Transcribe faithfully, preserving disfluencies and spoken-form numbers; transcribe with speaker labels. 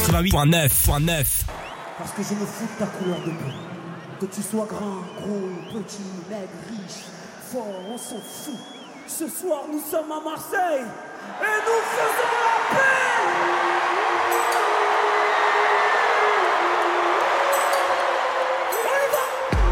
Speaker 1: quatre-vingt-huit point neuf.
Speaker 2: Parce que je me fous de ta couleur de peau. Que tu sois grand, gros, petit, maigre, riche, fort, on s'en fout. Ce soir, nous sommes à Marseille et nous faisons la paix.